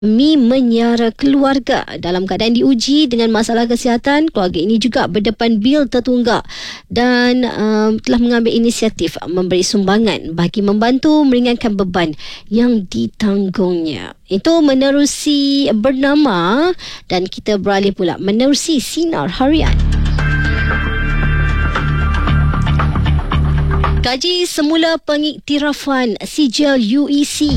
Mi menyiara keluarga dalam keadaan diuji dengan masalah kesihatan. Keluarga ini juga berdepan bil tertunggak dan telah mengambil inisiatif memberi sumbangan bagi membantu meringankan beban yang ditanggungnya. Itu menerusi bernama, dan kita beralih pula menerusi Sinar Harian. Kaji semula pengiktirafan sijil UEC,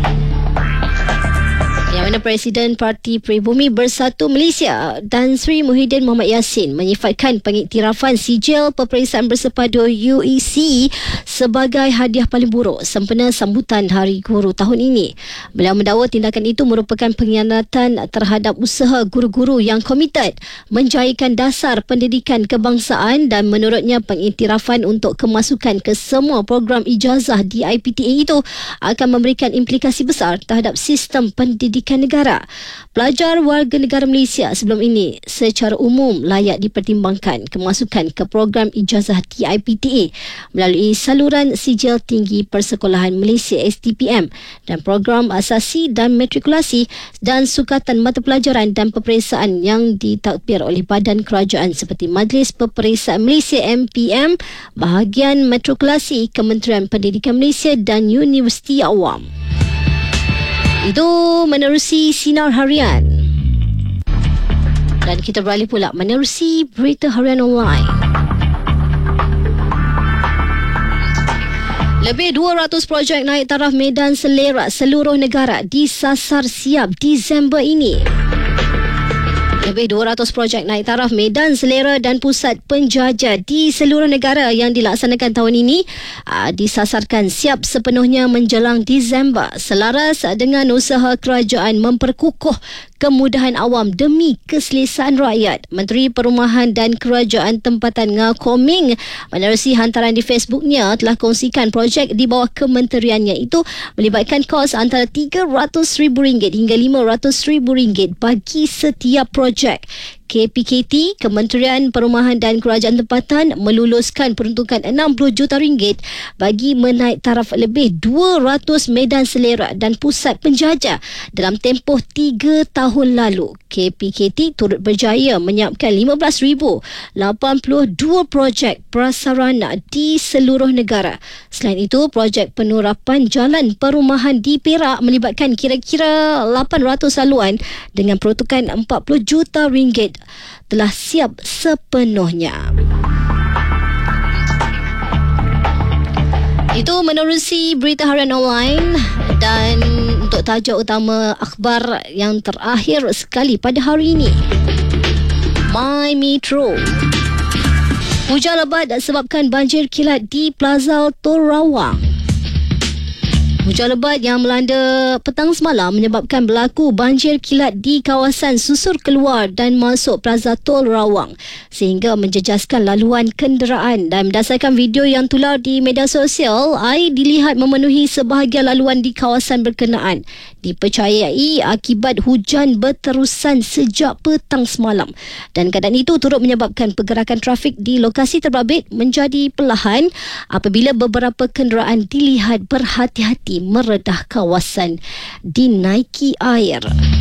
yang mana Presiden Parti Pribumi Bersatu Malaysia Tan Sri Muhyiddin Mohamed Yassin menyifatkan pengiktirafan sijil peperiksaan bersepadu UEC sebagai hadiah paling buruk sempena sambutan Hari Guru tahun ini. Beliau mendakwa tindakan itu merupakan pengkhianatan terhadap usaha guru-guru yang komited menjayakan dasar pendidikan kebangsaan, dan menurutnya pengiktirafan untuk kemasukan ke semua program ijazah di IPTA itu akan memberikan implikasi besar terhadap sistem pendidikan negara. Pelajar warga negara Malaysia sebelum ini secara umum layak dipertimbangkan kemasukan ke program ijazah di IPTA melalui saluran sijil tinggi persekolahan Malaysia STPM dan program asasi dan matrikulasi dan sukatan mata pelajaran dan peperiksaan yang ditadbir oleh badan kerajaan seperti Majlis Peperiksaan Malaysia MPM, bahagian matrikulasi Kementerian Pendidikan Malaysia dan Universiti Awam. Itu menerusi Sinar Harian. Dan kita beralih pula menerusi Berita Harian Online. Lebih 200 projek naik taraf medan selera seluruh negara disasar siap Disember ini. Lebih 200 projek naik taraf medan selera dan pusat penjajah di seluruh negara yang dilaksanakan tahun ini disasarkan siap sepenuhnya menjelang Disember, selaras dengan usaha kerajaan memperkukuh kemudahan awam demi keselesaan rakyat. Menteri Perumahan dan Kerajaan Tempatan Ngah Koming menerusi hantaran di Facebooknya telah kongsikan projek di bawah kementeriannya itu melibatkan kos antara RM300,000 hingga RM500,000 bagi setiap projek. KPKT, Kementerian Perumahan dan Kerajaan Tempatan, meluluskan peruntukan RM60 juta bagi menaik taraf lebih 200 medan selera dan pusat penjajah dalam tempoh 3 tahun lalu. KPKT turut berjaya menyiapkan 15,082 projek prasarana di seluruh negara. Selain itu, projek penurapan jalan perumahan di Perak melibatkan kira-kira 800 saluan dengan peruntukan RM40 juta telah siap sepenuhnya. Itu menerusi Berita Harian Online, dan untuk tajuk utama akhbar yang terakhir sekali pada hari ini. My Metro. Hujan lebat sebabkan banjir kilat di Plaza Tol Rawang. Hujan lebat yang melanda petang semalam menyebabkan berlaku banjir kilat di kawasan susur keluar dan masuk Plaza Tol Rawang sehingga menjejaskan laluan kenderaan. Dan berdasarkan video yang tular di media sosial, air dilihat memenuhi sebahagian laluan di kawasan berkenaan. Dipercayai akibat hujan berterusan sejak petang semalam, dan keadaan itu turut menyebabkan pergerakan trafik di lokasi terbabit menjadi perlahan apabila beberapa kenderaan dilihat berhati-hati meredah kawasan dinaiki air.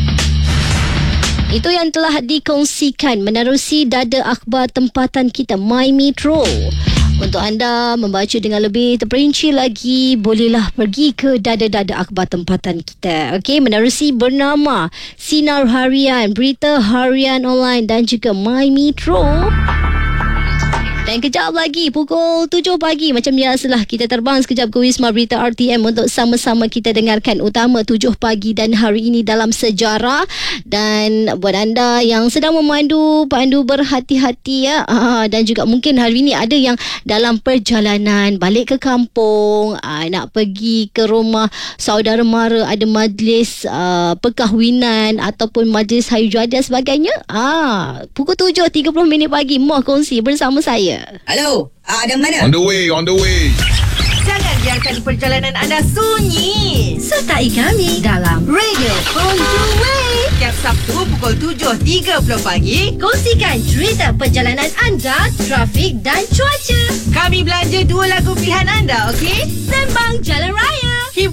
Itu yang telah dikongsikan menerusi dada akhbar tempatan kita My Metro. Untuk anda membaca dengan lebih terperinci lagi, bolehlah pergi ke dada-dada akhbar tempatan kita. Okey, menerusi bernama Sinar Harian, Berita Harian Online dan juga My Metro. Dan kejap lagi pukul 7 pagi macam biasalah kita terbang sekejap ke Wisma Berita RTM untuk sama-sama kita dengarkan utama 7 pagi dan hari ini dalam sejarah. Dan buat anda yang sedang memandu, pandu berhati-hati ya. Dan juga mungkin hari ini ada yang dalam perjalanan balik ke kampung, nak pergi ke rumah saudara mara, ada majlis perkahwinan ataupun majlis hari raya dan sebagainya. Pukul 7.30 pagi Moh kongsi bersama saya. Halo, ada mana? On the way. Jangan biarkan perjalanan anda sunyi. Sertai kami dalam Radio On The Way. Setiap Sabtu pukul 7.30 pagi, kongsikan cerita perjalanan anda, trafik dan cuaca. Kami belanja 2 lagu pilihan anda, okey? Sembang Jalan Raya.